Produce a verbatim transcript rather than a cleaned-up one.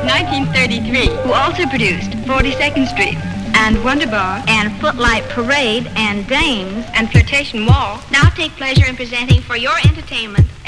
nineteen thirty-three, who also produced forty-second Street and Wonderbar and Footlight Parade and Dames and Flirtation Wall, now take pleasure in presenting for your entertainment